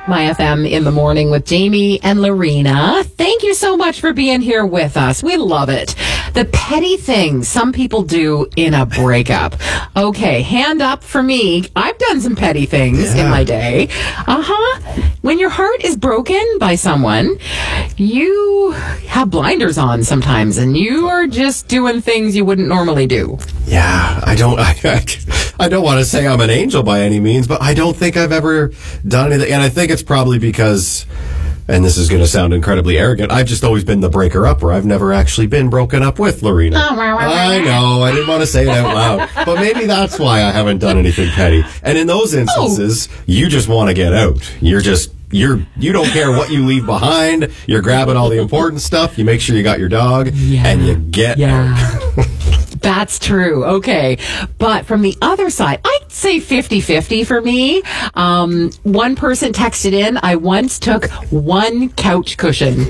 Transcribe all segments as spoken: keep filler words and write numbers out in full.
My F M in the morning with Jamie and Lorena. Thank you so much for being here with us. We love it. The petty things some people do in a breakup. Okay, hand up for me. I've done some petty things yeah. in my day. Uh-huh. When your heart is broken by someone, you have blinders on sometimes, and you are just doing things you wouldn't normally do. Yeah, I don't I, I, I don't want to say I'm an angel by any means, but I don't think I've ever done anything. And I think it's probably because, and this is going to sound incredibly arrogant, I've just always been the breaker-upper. I've never actually been broken up with, Lorena. I know, I didn't want to say it out loud. But maybe that's why I haven't done anything petty. And in those instances, oh. you just want to get out. You're just... You're, you don't care what you leave behind. You're grabbing all the important stuff. You make sure you got your dog, yeah. and you get yeah. out. That's true. Okay. But from the other side, I'd say fifty-fifty for me. Um, one person texted in, I once took one couch cushion.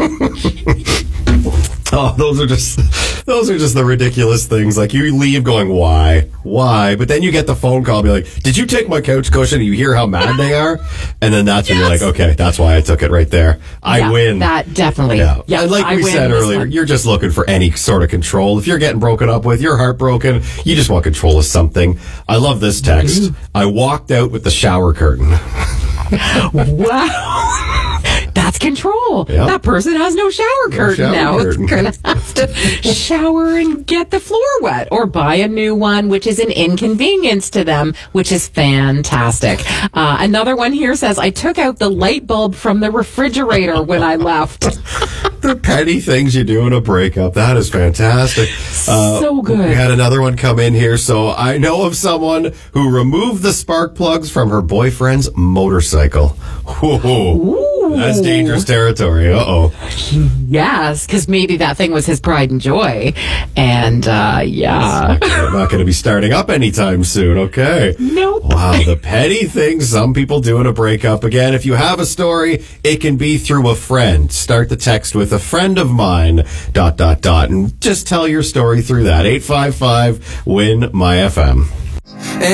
Oh, those are just those are just the ridiculous things. Like, you leave going, why? Why? But then you get the phone call, be like, did you take my couch cushion? And you hear how mad they are. And then that's when yes. you're like, okay, that's why I took it right there. I yeah, win. That definitely. Yeah. yeah and like I we said earlier, one. You're just looking for any sort of control. If you're getting broken up with, you're heartbroken, you just want control of something. I love this text. Mm. I walked out with the shower curtain. Wow. That's control. Yep. That person has no shower curtain no shower now. Curtain. It's going to have to shower and get the floor wet or buy a new one, which is an inconvenience to them, which is fantastic. Uh, another one here says, I took out the light bulb from the refrigerator when I left. The petty things you do in a breakup. That is fantastic. Uh, so good. We had another one come in here. So I know of someone who removed the spark plugs from her boyfriend's motorcycle. Whoa. Ooh. That's dangerous territory. Uh-oh. Yes, because maybe that thing was his pride and joy. And, uh, yeah. I'm not going to be starting up anytime soon, okay? Nope. Wow, the petty things some people do in a breakup. Again, if you have a story, it can be through a friend. Start the text with a friend of mine, dot, dot, dot, and just tell your story through that. eight five five, W I N, M Y F M.